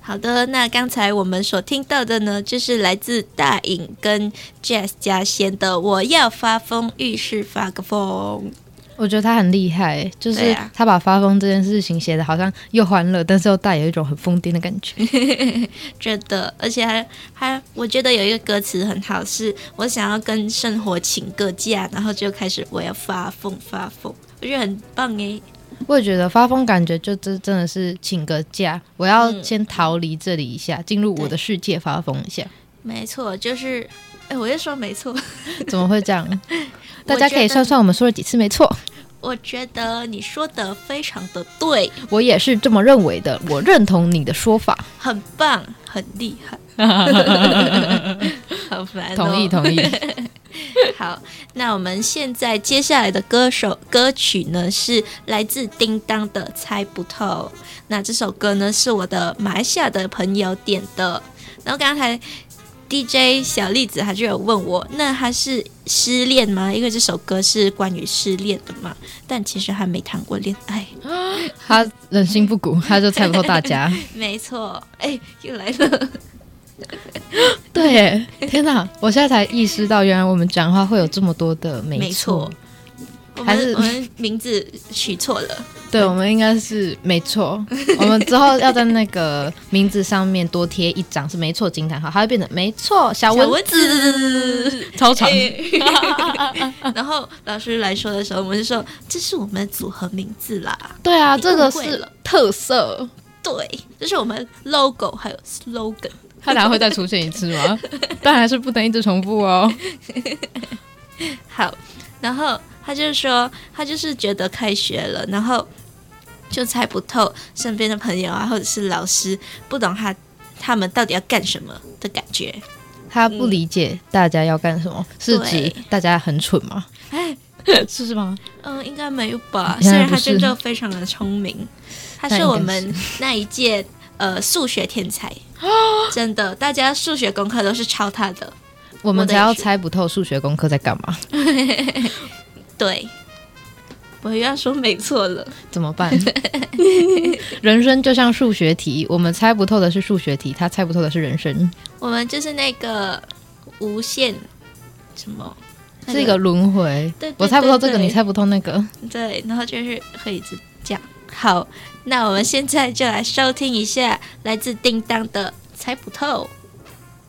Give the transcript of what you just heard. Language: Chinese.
好的，那刚才我们所听到的呢，就是来自大颖跟 Jazz 家贤的我要发疯，浴室发个疯。 我觉得他很厉害，就是他把发疯这件事情写的好像又欢乐，但是又带有一种很疯癫的感觉。 真的，而且还我觉得有一个歌词很好，是我想要跟生活请个假，然后就开始我要发疯，我觉得很棒耶。 我也觉得发疯感觉就真的是请个假，我要先逃离这里一下，进入我的世界发疯一下。 没错，就是我就说没错。 怎么会这样？大家可以算算我们说了几次没错。 我觉得你说的非常的对， 我也是这么认为的，我认同你的说法， 很棒，很厉害。好烦哦。 同意。 好，那我们现在接下来的歌曲呢是来自叮当的猜不透。那这首歌呢是我的马来西亚的朋友点的，然后刚才 DJ 小栗子他就有问我，那他是失恋吗？因为这首歌是关于失恋的嘛，但其实他没谈过恋爱。 他人心不古，他就猜不透大家。 没错，又来了。 对耶，天哪！我现在才意识到，原来我们讲话会有这么多的没错。 我们名字取错了。 对，我们应该是没错。我们之后要在那个名字上面多贴一张是没错惊叹号，它会变成没错小文字，超长。 然后老师来说的时候，我们就说这是我们的组合名字啦。 对啊，这个是特色。 对，这是我们 logo 还有 slogan。 它俩会再出现一次吗？但还是不能一直重复哦。 好，然后他就说，他就是觉得开学了，然后就猜不透身边的朋友啊，或者是老师，不懂他们到底要干什么的感觉。 他不理解大家要干什么，是指大家很蠢吗？是吗？ 应该没有吧。虽然他真的非常的聪明，他是我们那一届数学天才，真的，大家数学功课都是抄他的。 我们才要猜不透数学功课在干嘛。 对，我又要说没错了， 怎么办？人生就像数学题，我们猜不透的是数学题，他猜不透的是人生。我们就是那个无限什么。 是一个轮回， 对， 我猜不透这个，你猜不透那个， 对，然后就是会一直这样。好，那我们现在就来收听一下来自叮当的猜不透。